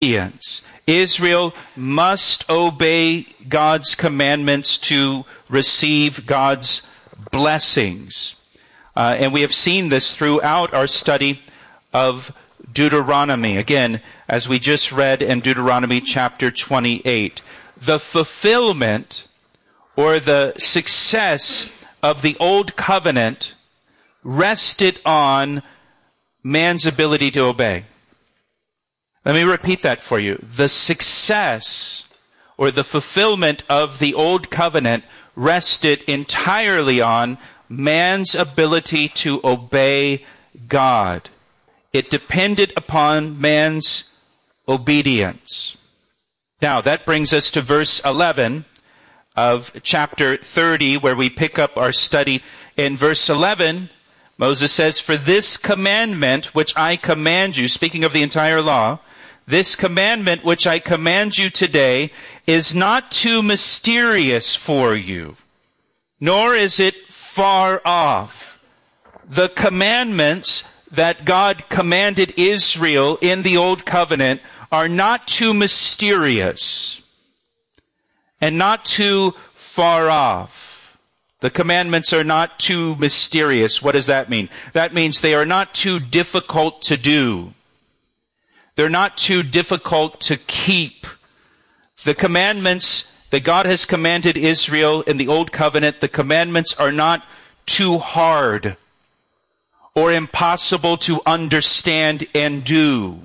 obedience. Israel must obey God's commandments to receive God's blessings. And we have seen this throughout our study of Deuteronomy. Again, as we just read in Deuteronomy chapter 28. The fulfillment or the success of the old covenant rested on man's ability to obey. Let me repeat that for you. The success or the fulfillment of the old covenant rested entirely on man's ability to obey God. It depended upon man's obedience. Now, that brings us to verse 11 of chapter 30, where we pick up our study. In verse 11, Moses says, "For this commandment which I command you," speaking of the entire law, "this commandment which I command you today is not too mysterious for you, nor is it far off." The commandments that God commanded Israel in the Old Covenant are not too mysterious and not too far off. The commandments are not too mysterious. What does that mean? That means they are not too difficult to do. They're not too difficult to keep. The commandments that God has commanded Israel in the Old Covenant, the commandments are not too hard or impossible to understand and do.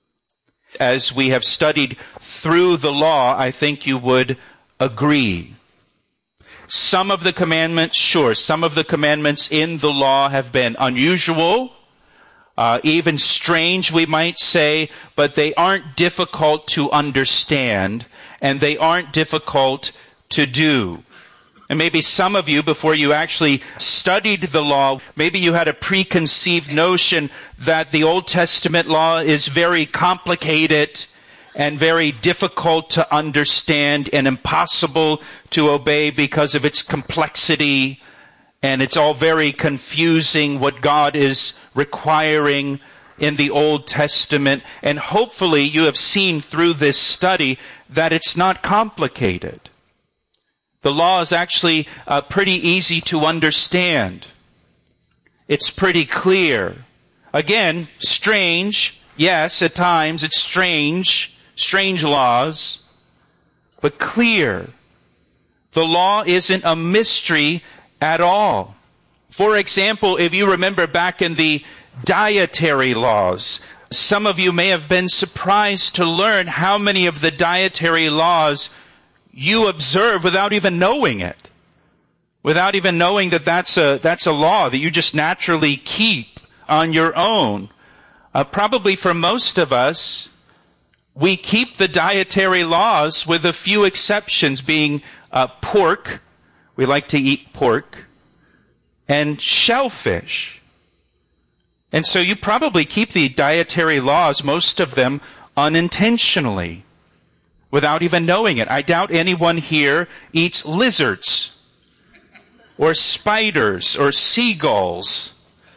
As we have studied through the law, I think you would agree. Some of the commandments, sure, some of the commandments in the law have been unusual, even strange, we might say, but they aren't difficult to understand, and they aren't difficult to do. And maybe some of you, before you actually studied the law, maybe you had a preconceived notion that the Old Testament law is very complicated and very difficult to understand and impossible to obey because of its complexity. And it's all very confusing what God is requiring in the Old Testament. And hopefully you have seen through this study that it's not complicated. The law is actually pretty easy to understand. It's pretty clear. Again, strange. Yes, at times it's strange laws, but clear. The law isn't a mystery at all. For example, if you remember back in the dietary laws, some of you may have been surprised to learn how many of the dietary laws you observe without even knowing it. Without even knowing that that's a law that you just naturally keep on your own. Probably for most of us, we keep the dietary laws with a few exceptions, being pork. We like to eat pork. And shellfish. And so you probably keep the dietary laws, most of them, unintentionally, without even knowing it. I doubt anyone here eats lizards or spiders or seagulls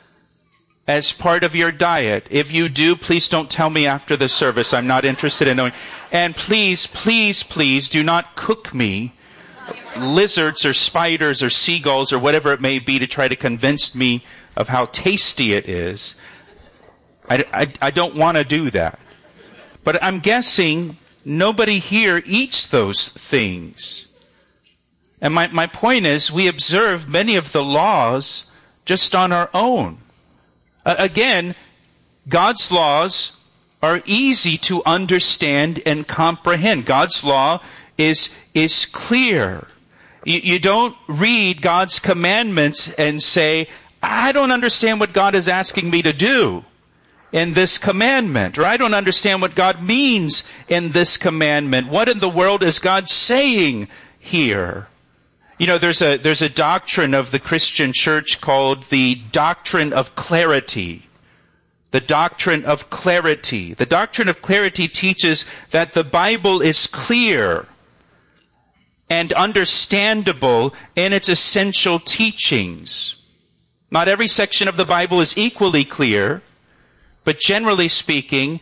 as part of your diet. If you do, please don't tell me after the service. I'm not interested in knowing. And please, please, please do not cook me lizards or spiders or seagulls or whatever it may be to try to convince me of how tasty it is. I don't want to do that. But I'm guessing nobody here eats those things. And my point is, we observe many of the laws just on our own. Again, God's laws are easy to understand and comprehend. God's law is clear. You don't read God's commandments and say, I don't understand what God is asking me to do in this commandment, or I don't understand what God means in this commandment. What in the world is God saying here? You know, there's a doctrine of the Christian church called the doctrine of clarity. The doctrine of clarity. The doctrine of clarity teaches that the Bible is clear and understandable in its essential teachings. Not every section of the Bible is equally clear, but generally speaking,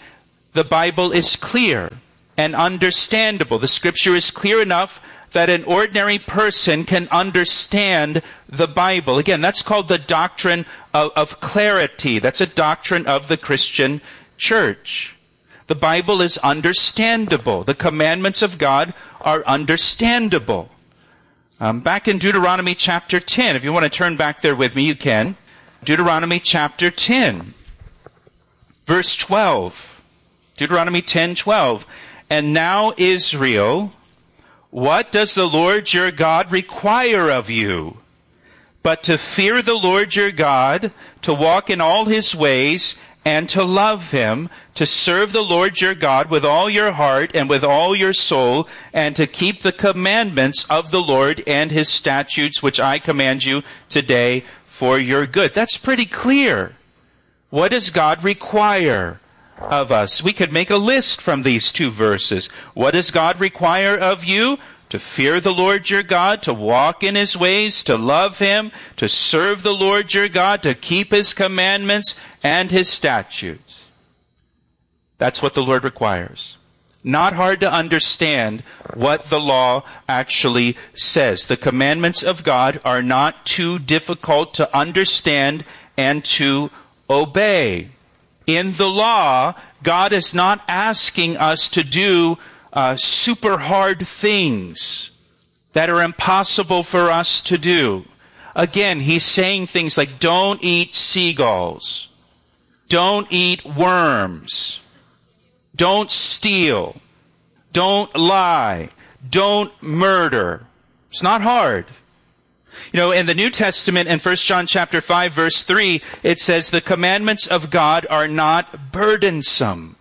the Bible is clear and understandable. The Scripture is clear enough that an ordinary person can understand the Bible. Again, that's called the doctrine of clarity. That's a doctrine of the Christian church. The Bible is understandable. The commandments of God are understandable. Back in Deuteronomy chapter 10, if you want to turn back there with me, you can. Deuteronomy chapter 10, verse 12. Deuteronomy 10:12. And now, Israel, what does the Lord your God require of you? But to fear the Lord your God, to walk in all his ways, and to love him, to serve the Lord your God with all your heart and with all your soul, and to keep the commandments of the Lord and his statutes, which I command you today for your good. That's pretty clear. What does God require of us? We could make a list from these two verses. What does God require of you? To fear the Lord your God, to walk in his ways, to love him, to serve the Lord your God, to keep his commandments and his statutes. That's what the Lord requires. Not hard to understand what the law actually says. The commandments of God are not too difficult to understand and to obey. In the law, God is not asking us to do super hard things that are impossible for us to do. Again, he's saying things like, don't eat seagulls. Don't eat worms. Don't steal. Don't lie. Don't murder. It's not hard. You know, in the New Testament, in 1 John chapter 5, verse 3, it says, the commandments of God are not burdensome.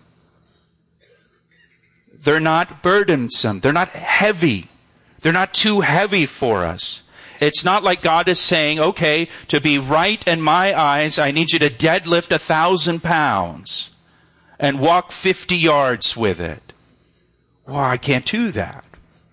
They're not burdensome. They're not heavy. They're not too heavy for us. It's not like God is saying, okay, to be right in my eyes, I need you to deadlift 1,000 pounds and walk 50 yards with it. Well, I can't do that.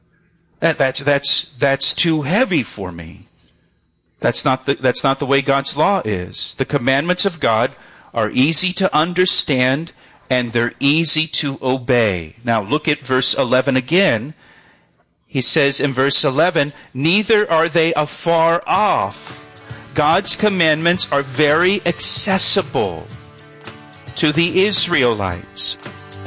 That's too heavy for me. That's not the way God's law is. The commandments of God are easy to understand and they're easy to obey. Now look at verse 11 again. He says in verse 11, neither are they afar off. God's commandments are very accessible to the Israelites.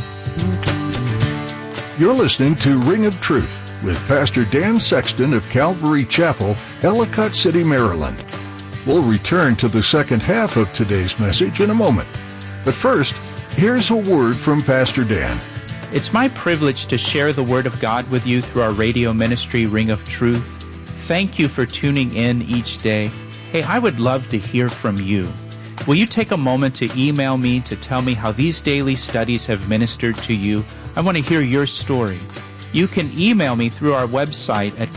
You're listening to Ring of Truth with Pastor Dan Sexton of Calvary Chapel, Ellicott City, Maryland. We'll return to the second half of today's message in a moment. But first, here's a word from Pastor Dan. It's my privilege to share the Word of God with you through our radio ministry, Ring of Truth. Thank you for tuning in each day. Hey, I would love to hear from you. Will you take a moment to email me to tell me how these daily studies have ministered to you? I want to hear your story. You can email me through our website at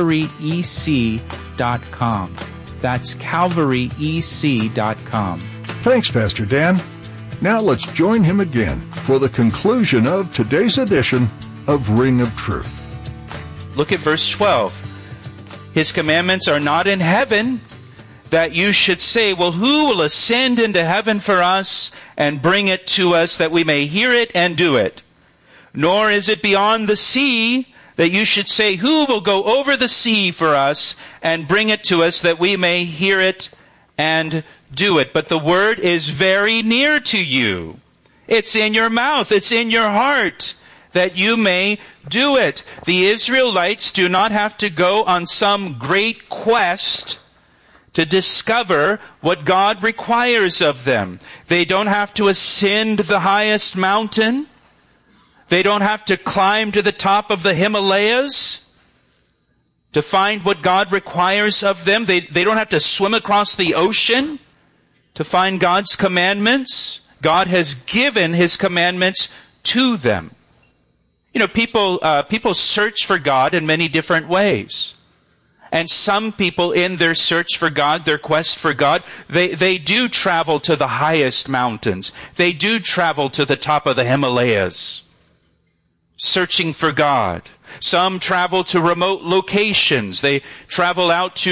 calvaryec.com. That's calvaryec.com. Thanks, Pastor Dan. Now let's join him again for the conclusion of today's edition of Ring of Truth. Look at verse 12. His commandments are not in heaven, that you should say, well, who will ascend into heaven for us and bring it to us that we may hear it and do it? Nor is it beyond the sea, that you should say, who will go over the sea for us and bring it to us that we may hear it and do it. But the word is very near to you. It's in your mouth. It's in your heart, that you may do it. The Israelites do not have to go on some great quest to discover what God requires of them. They don't have to ascend the highest mountain. They don't have to climb to the top of the Himalayas to find what God requires of them. They don't have to swim across the ocean to find God's commandments. God has given his commandments to them. You know, people search for God in many different ways. And some people in their search for God, their quest for God, they do travel to the highest mountains. They do travel to the top of the Himalayas, searching for God. Some travel to remote locations. They travel out to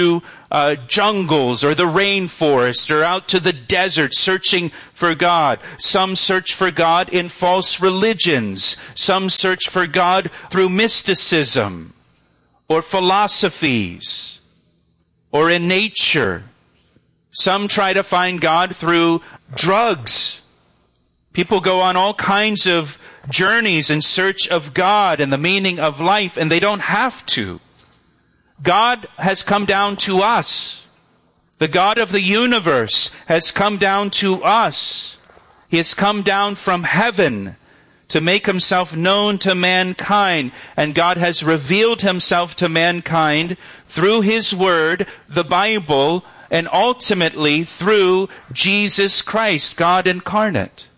jungles or the rainforest or out to the desert searching for God. Some search for God in false religions. Some search for God through mysticism or philosophies or in nature. Some try to find God through drugs. People go on all kinds of journeys in search of God and the meaning of life, and they don't have to. God has come down to us. The God of the universe has come down to us. He has come down from heaven to make himself known to mankind. And God has revealed himself to mankind through his word, the Bible, and ultimately through Jesus Christ, God incarnate.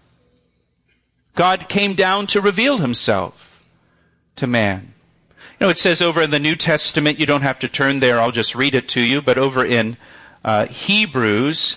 God came down to reveal himself to man. You know, it says over in the New Testament, you don't have to turn there, I'll just read it to you, but over in Hebrews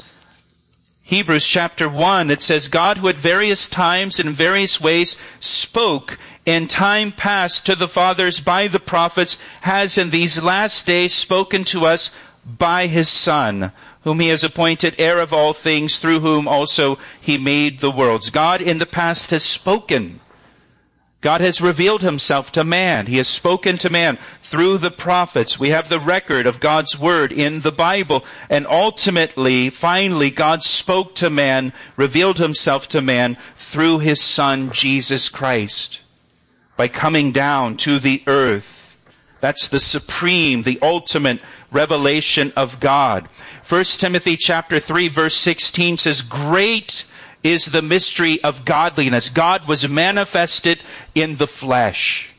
chapter 1, it says, God who at various times and in various ways spoke in time past to the fathers by the prophets, has in these last days spoken to us by his Son, whom he has appointed heir of all things, through whom also he made the worlds. God in the past has spoken. God has revealed himself to man. He has spoken to man through the prophets. We have the record of God's word in the Bible. And ultimately, finally, God spoke to man, revealed himself to man through his Son, Jesus Christ, by coming down to the earth. That's the supreme, the ultimate revelation of God. 1 Timothy chapter 3, verse 16 says, great is the mystery of godliness. God was manifested in the flesh.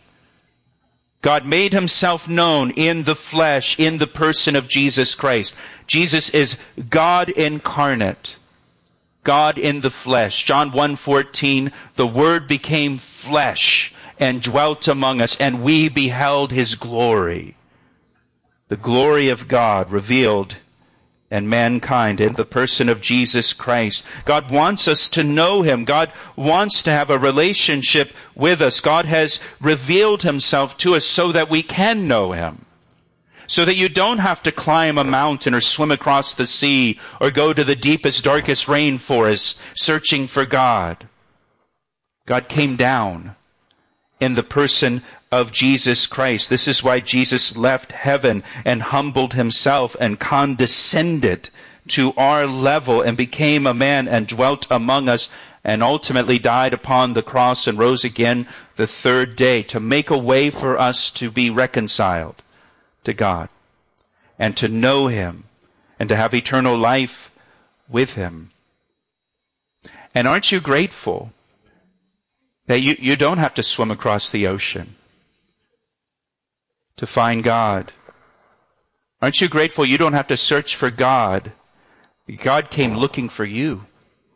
God made himself known in the flesh, in the person of Jesus Christ. Jesus is God incarnate. God in the flesh. John 1:14, the Word became flesh and dwelt among us, and we beheld his glory. The glory of God revealed and mankind in the person of Jesus Christ. God wants us to know him. God wants to have a relationship with us. God has revealed himself to us so that we can know him. So that you don't have to climb a mountain or swim across the sea or go to the deepest, darkest rainforest searching for God. God came down in the person of Jesus Christ. This is why Jesus left heaven and humbled himself and condescended to our level and became a man and dwelt among us and ultimately died upon the cross and rose again the third day to make a way for us to be reconciled to God and to know him and to have eternal life with him. And aren't you grateful that you don't have to swim across the ocean to find God? Aren't you grateful you don't have to search for God? God came looking for you.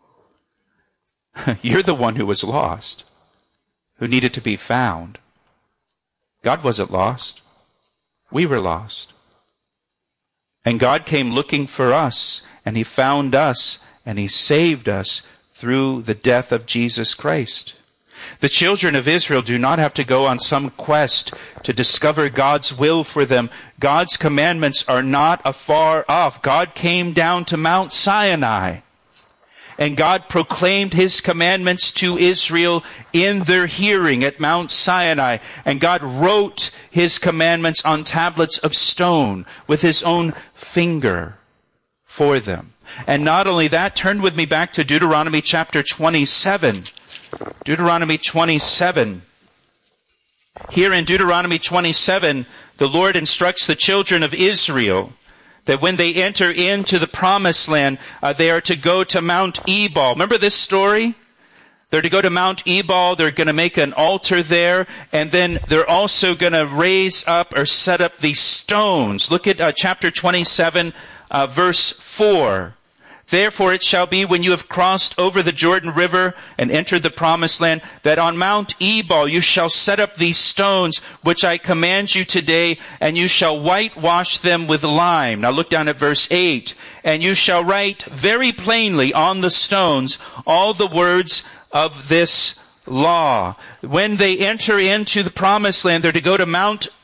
You're the one who was lost, who needed to be found. God wasn't lost. We were lost. And God came looking for us, and he found us, and he saved us through the death of Jesus Christ. The children of Israel do not have to go on some quest to discover God's will for them. God's commandments are not afar off. God came down to Mount Sinai, and God proclaimed his commandments to Israel in their hearing at Mount Sinai. And God wrote his commandments on tablets of stone with his own finger for them. And not only that, turn with me back to Deuteronomy chapter 27. Deuteronomy 27. Here in Deuteronomy 27, the Lord instructs the children of Israel that when they enter into the promised land, they are to go to Mount Ebal. Remember this story? They're to go to Mount Ebal. They're going to make an altar there. And then they're also going to raise up or set up these stones. Look at chapter 27, verse 4. Therefore it shall be when you have crossed over the Jordan River and entered the promised land, that on Mount Ebal you shall set up these stones which I command you today, and you shall whitewash them with lime. Now look down at verse 8. And you shall write very plainly on the stones all the words of this law. When they enter into the promised land, they're to go to Mount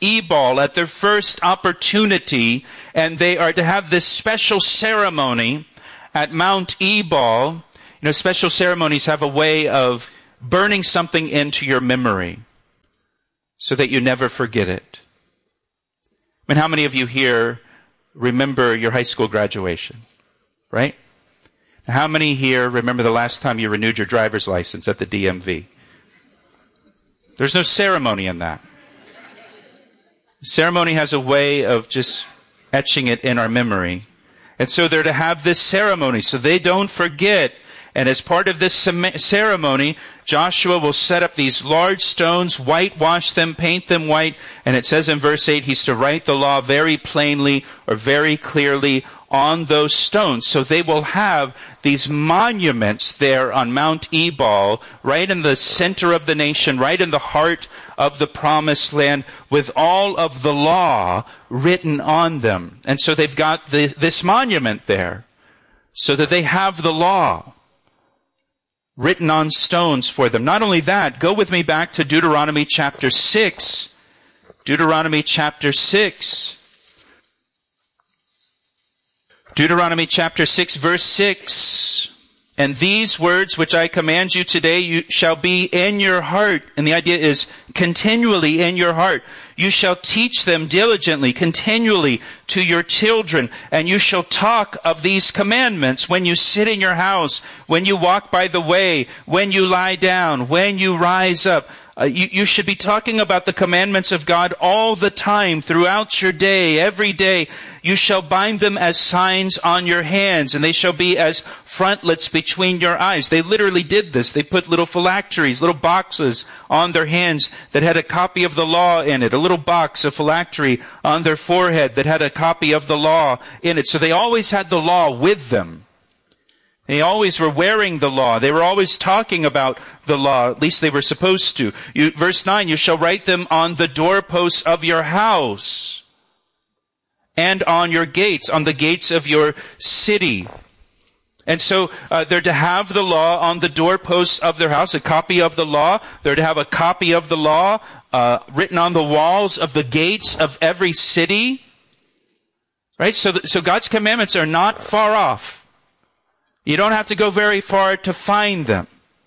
Ebal at their first opportunity, and they are to have this special ceremony at Mount Ebal. You know, special ceremonies have a way of burning something into your memory so that you never forget it. I mean, how many of you here remember your high school graduation, right? How many here remember the last time you renewed your driver's license at the DMV? There's no ceremony in that. Ceremony has a way of just etching it in our memory. And so they're to have this ceremony so they don't forget. And as part of this ceremony, Joshua will set up these large stones, whitewash them, paint them white. And it says in verse 8, he's to write the law very plainly or very clearly on those stones. So they will have these monuments there on Mount Ebal, right in the center of the nation, right in the heart of the promised land, with all of the law written on them. And so they've got this monument there so that they have the law written on stones for them. Not only that, go with me back to Deuteronomy chapter 6. Deuteronomy chapter 6. Deuteronomy chapter 6, verse 6. And these words which I command you today, you shall be in your heart. And the idea is continually in your heart. You shall teach them diligently, continually to your children. And you shall talk of these commandments when you sit in your house, when you walk by the way, when you lie down, when you rise up. You should be talking about the commandments of God all the time, throughout your day, every day. You shall bind them as signs on your hands, and they shall be as frontlets between your eyes. They literally did this. They put little phylacteries, little boxes on their hands that had a copy of the law in it. A little box, a phylactery on their forehead that had a copy of the law in it. So they always had the law with them. They always were wearing the law. They were always talking about the law. At least they were supposed to. Verse 9, you shall write them on the doorposts of your house and on your gates, on the gates of your city. And so they're to have the law on the doorposts of their house, a copy of the law. They're to have a copy of the law written on the walls of the gates of every city. Right? So God's commandments are not far off. You don't have to go very far to find them.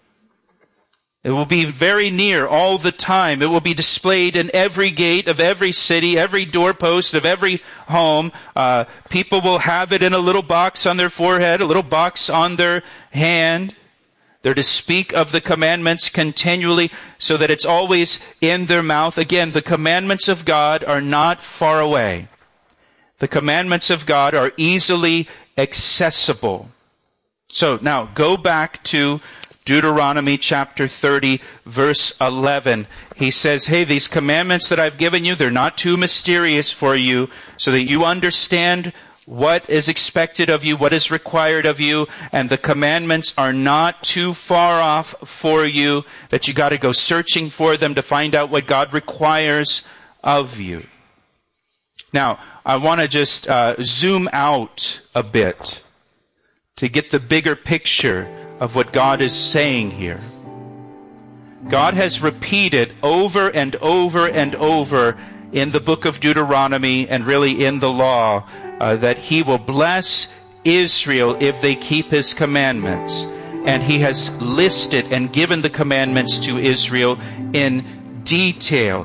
It will be very near all the time. It will be displayed in every gate of every city, every doorpost of every home. People will have it in a little box on their forehead, a little box on their hand. They're to speak of the commandments continually so that it's always in their mouth. Again, the commandments of God are not far away. The commandments of God are easily accessible. So now go back to Deuteronomy chapter 30, verse 11. He says, hey, these commandments that I've given you, they're not too mysterious for you, so that you understand what is expected of you, what is required of you, and the commandments are not too far off for you, that you got to go searching for them to find out what God requires of you. Now, I want to just zoom out a bit to get the bigger picture of what God is saying here. God has repeated over and over and over in the book of Deuteronomy and really in the law that He will bless Israel if they keep His commandments. And He has listed and given the commandments to Israel in detail.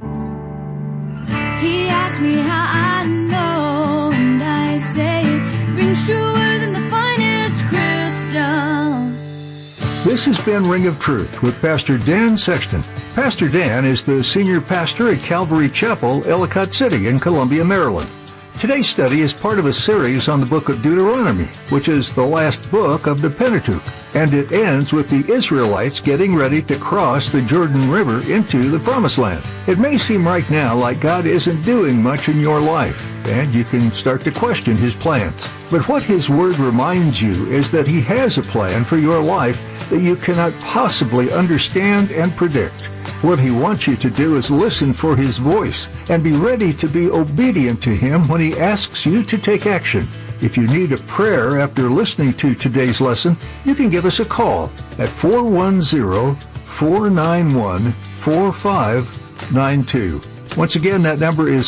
He asked me how I know, and I say it rings truer than the finest crystal. This has been Ring of Truth with Pastor Dan Sexton. Pastor Dan is the senior pastor at Calvary Chapel, Ellicott City in Columbia, Maryland. Today's study is part of a series on the book of Deuteronomy, which is the last book of the Pentateuch, and it ends with the Israelites getting ready to cross the Jordan River into the Promised Land. It may seem right now like God isn't doing much in your life, and you can start to question His plans. But what His Word reminds you is that He has a plan for your life that you cannot possibly understand and predict. What He wants you to do is listen for His voice and be ready to be obedient to Him when He asks you to take action. If you need a prayer after listening to today's lesson, you can give us a call at 410-491-4592. Once again, that number is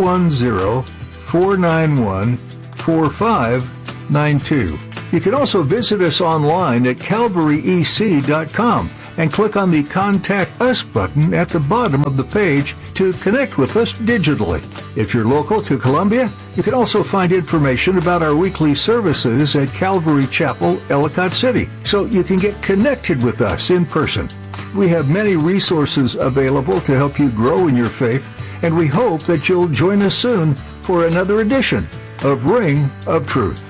410-491-4592. You can also visit us online at calvaryec.com and click on the Contact Us button at the bottom of the page to connect with us digitally. If you're local to Columbia, you can also find information about our weekly services at Calvary Chapel, Ellicott City, so you can get connected with us in person. We have many resources available to help you grow in your faith, and we hope that you'll join us soon for another edition of Ring of Truth.